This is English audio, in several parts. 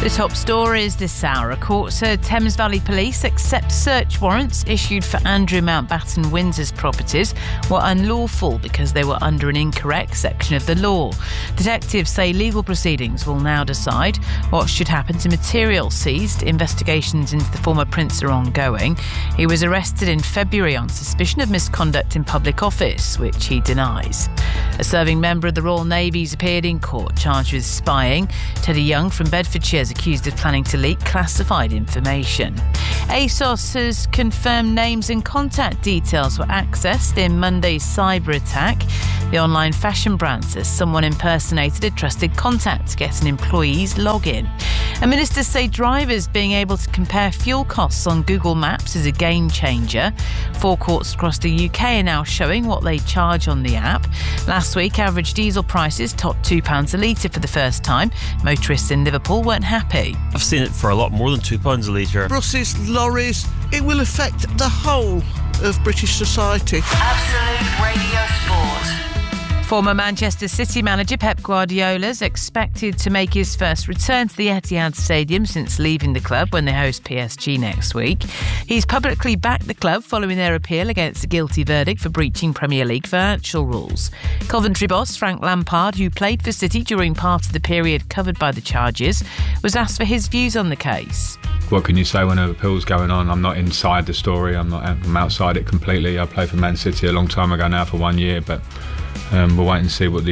The top stories this hour. A court heard Thames Valley Police accept search warrants issued for Andrew Mountbatten Windsor's properties were unlawful because they were under an incorrect section of the law. Detectives say legal proceedings will now decide what should happen to material seized. Investigations into the former prince are ongoing. He was arrested in February on suspicion of misconduct in public office, which he denies. A serving member of the Royal Navy's appeared in court charged with spying. Teddy Young from Bedfordshire is accused of planning to leak classified information. ASOS has confirmed names and contact details were accessed in Monday's cyber attack. The online fashion brand says someone impersonated a trusted contact to get an employee's login. And ministers say drivers being able to compare fuel costs on Google Maps is a game changer. Forecourts across the UK are now showing what they charge on the app. Last week, average diesel prices topped £2 a litre for the first time. Motorists in Liverpool weren't happy. I've seen it for a lot more than £2 a litre. Buses, lorries, it will affect the whole of British society. Absolute Radio Sport. Former Manchester City manager Pep Guardiola is expected to make his first return to the Etihad Stadium since leaving the club when they host PSG next week. He's publicly backed the club following their appeal against a guilty verdict for breaching Premier League financial rules. Coventry boss Frank Lampard, who played for City during part of the period covered by the charges, was asked for his views on the case. What can you say when an appeal's going on? I'm not inside the story. I'm outside it completely. I played for Man City a long time ago now for 1 year, but we'll wait and see what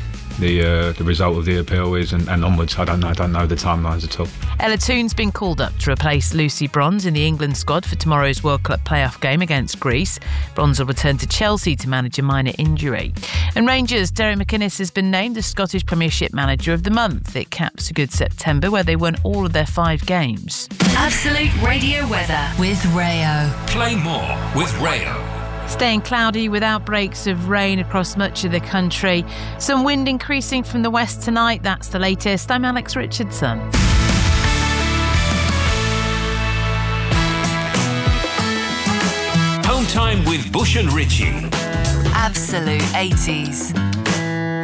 the result of the appeal is and onwards. I don't know the timelines at all. Ella Toon's been called up to replace Lucy Bronze in the England squad for tomorrow's World Cup playoff game against Greece. Bronze will return to Chelsea to manage a minor injury. And Rangers' Derek McInnes has been named the Scottish Premiership Manager of the Month. It caps a good September where they won all of their 5 games. Absolute Radio weather with Rayo. Play more with Rayo. Staying cloudy with outbreaks of rain across much of the country. Some wind increasing from the west tonight. That's the latest. I'm Alex Richardson. Home time with Bush and Ritchie. Absolute 80s.